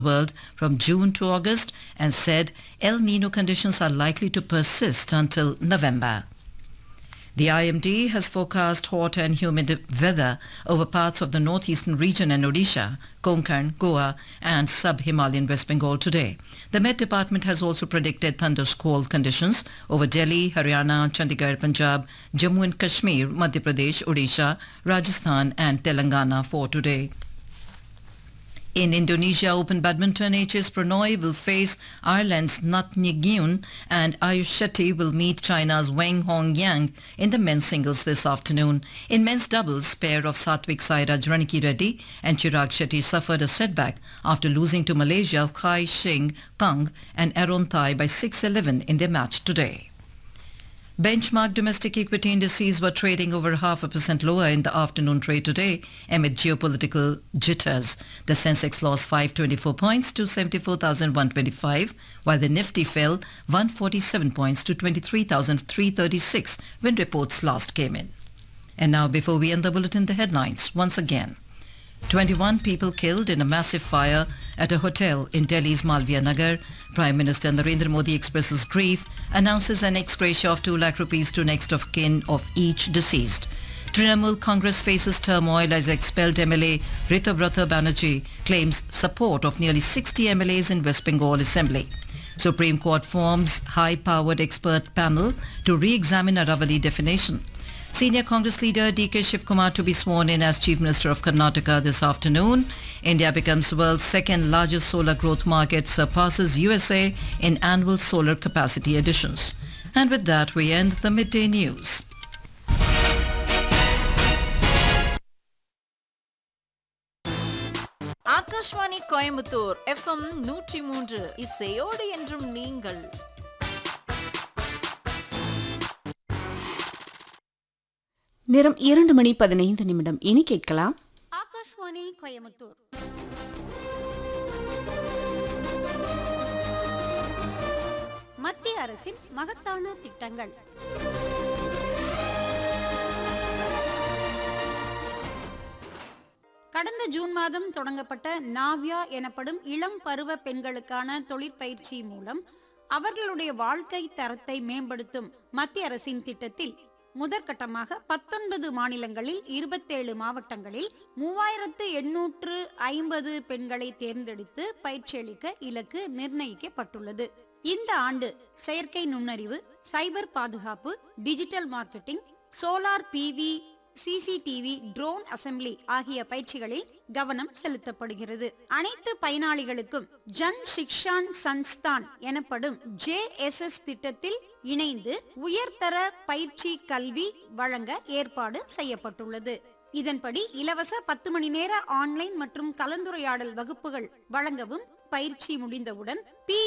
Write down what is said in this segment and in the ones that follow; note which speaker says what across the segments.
Speaker 1: world from June to August and said El Nino conditions are likely to persist until November. The IMD has forecast hot and humid weather over parts of the northeastern region and Odisha, Konkan, Goa and sub-Himalayan West Bengal today. The Met Department has also predicted thundersquall conditions over Delhi, Haryana, Chandigarh, Punjab, Jammu and Kashmir, Madhya Pradesh, Odisha, Rajasthan and Telangana for today. In Indonesia Open Badminton, HS Pranoy will face Ireland's Nat Nguyen and Ayush Shetty will meet China's Wang Hongyang in the men's singles this afternoon. In men's doubles, pair of Satvik Sairaj Raniki Reddy and Chirag Shetty suffered a setback after losing to Malaysia's Khai Shing Kang and Aaron Thai by 6-11 in their match today. Benchmark domestic equity indices were trading over 0.5% lower in the afternoon trade today amid geopolitical jitters. The Sensex lost 524 points to 74,125, while the Nifty fell 147 points to 23,336 when reports last came in. And now, before we end the bulletin, the headlines once again. 21 people killed in a massive fire at a hotel in Delhi's Malviya Nagar. Prime Minister Narendra Modi expresses grief, announces an ex-gratia of 2 lakh rupees to next of kin of each deceased. Trinamool Congress faces turmoil as expelled MLA Ritubrata Banerjee claims support of nearly 60 MLAs in West Bengal Assembly. Supreme Court forms high-powered expert panel to re-examine Aravali definition. Senior Congress leader DK Shivkumar to be sworn in as Chief Minister of Karnataka this afternoon. India becomes world's second largest solar growth market, surpasses USA in annual solar capacity additions. And with that, we end the midday news.
Speaker 2: Akashvani Coimbatore FM 103 இசையோடு என்றும் நீங்கள்.
Speaker 3: நேரம் 2:15 இனி கேட்கலாம்
Speaker 2: ஆகாஷ்வாணி கோயம்புத்தூர். மத்திய அரசின் மகத்தான திட்டங்கள். கடந்த ஜூன் மாதம் தொடங்கப்பட்ட நாவ்யா எனப்படும் இளம் பருவ பெண்களுக்கான தொழிற்பயிற்சி மூலம் அவர்களுடைய வாழ்க்கை தரத்தை மேம்படுத்தும் மத்திய அரசின் திட்டத்தில் முதற்கட்டமாக 19 மாநிலங்களில் 27 மாவட்டங்களில் 3850 பெண்களை தேர்ந்தெடுத்து பயிற்சி அளிக்க இலக்கு நிர்ணயிக்கப்பட்டுள்ளது. இந்த ஆண்டு செயற்கை நுண்ணறிவு, சைபர் பாதுகாப்பு, digital marketing, solar PV, CCTV, drone assembly ஆகிய பயிற்சிகளில் கவனம் செலுத்தப்படுகிறது. அனைத்து பயனாளிகளுக்கும் ஜன் சிக்ஷான் சன்ஸ்தான் எனப்படும் JSS திட்டத்தில் இணைந்து உயர்தர பயிற்சி கல்வி வழங்க ஏற்பாடு செய்யப்பட்டுள்ளது. இதன்படி இலவச 10 மணி நேர ஆன்லைன் மற்றும் கலந்துரையாடல் வகுப்புகள் வழங்கவும் பயிற்சி முடிந்தவுடன்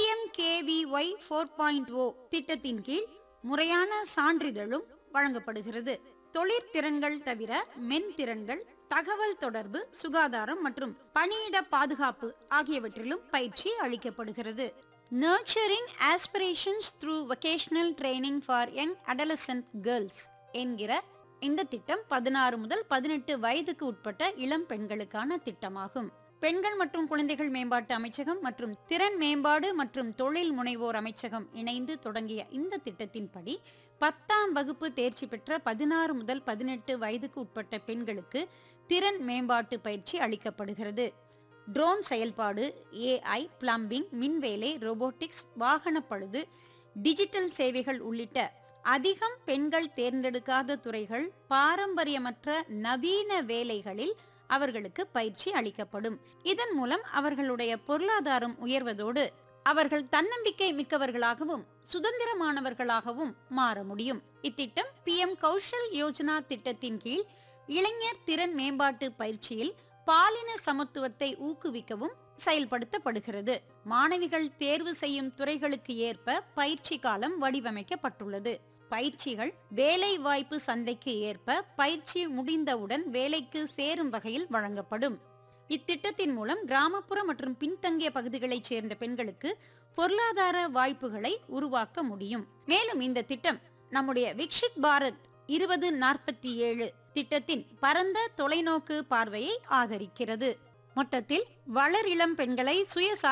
Speaker 2: PMKVY 4.0 திட்டத்தின் கீழ் முறையான சான்றிதழும் வழங்கப்படுகிறது. தொழிற்திறன்கள் தவிர மென்திறன்கள், தகவல் தொடர்பு, சுகாதாரம் மற்றும் பணியிட பாதுகாப்பு ஆகியவற்றிலும் பயிற்சி அளிக்கப்படுகிறது. Nurturing Aspirations Through Vocational Training for Young Adolescent Girls என்கிற இந்த திட்டம் 16 முதல் 18 வயதுக்கு உட்பட்ட இளம் பெண்களுக்கான திட்டமாகும். பெண்கள் மற்றும் குழந்தைகள் மேம்பாட்டு அமைச்சகம் மற்றும் திறன் மேம்பாடு மற்றும் தொழில் முனைவோர் அமைச்சகம் இணைந்து தொடங்கிய இந்த திட்டத்தின்படி 10ஆம் வகுப்பு தேர்ச்சி பெற்ற 16 முதல் 18 வயதுக்கு உட்பட்ட பெண்களுக்கு திறன் மேம்பாட்டு பயிற்சி அளிக்கப்படுகிறது. ட்ரோன் செயல்பாடு, AI, பிளம்பிங், மின்வேலை, ரோபோட்டிக்ஸ், வாகன பழுது, டிஜிட்டல் சேவைகள் உள்ளிட்ட அதிகம் பெண்கள் தேர்ந்தெடுக்காத துறைகள், பாரம்பரியமற்ற நவீன வேலைகளில் அவர்களுக்கு பயிற்சி அளிக்கப்படும். இதன் மூலம் அவர்களுடைய பொருளாதாரம் உயர்வதோடு அவர்கள் தன்னம்பிக்கை மிக்கவர்களாகவும் சுதந்திரமானவர்களாகவும் மாற முடியும். இத்திட்டம் PM கௌஷல் யோஜனா திட்டத்தின் கீழ் இளைஞர் திறன் மேம்பாட்டு பயிற்சியில் பாலின சமத்துவத்தை ஊக்குவிக்கவும் செயல்படுத்தப்படுகிறது. மாணவிகள் தேர்வு செய்யும் துறைகளுக்கு ஏற்ப பயிற்சி காலம் வடிவமைக்கப்பட்டுள்ளது. பயிற்சிகள் வேலை வாய்ப்பு சந்தைக்கு ஏற்ப பயிற்சி முடிந்தவுடன் வேலைக்கு சேரும் வகையில் வழங்கப்படும். இத்திட்டத்தின் மூலம் கிராமப்புற மற்றும் பின்தங்கிய பகுதிகளைச் சேர்ந்த பெண்களுக்கு பொருளாதார வாய்ப்புகளை உருவாக்க முடியும். மேலும் இந்த திட்டம் நம்முடைய விக்ஷித் பாரத் 2047 திட்டத்தின் பரந்த தொலைநோக்கு பார்வையை ஆதரிக்கிறது. மொத்தத்தில் வளர் இளம் பெண்களை சுய